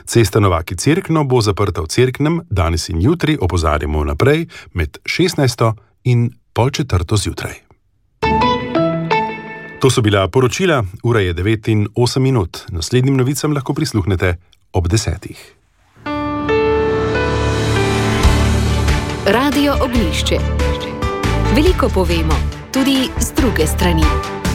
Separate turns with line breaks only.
Cesta Novaki-Cerkno bo zaprta v Cerknem danes in jutri, opozarjamo naprej, med 16. in 3:30 zjutraj. To so bila poročila, ura je 9:08. Naslednjim novicam lahko prisluhnete ob 10.
Radio Ognjišče. Veliko povemo, tudi z druge strani.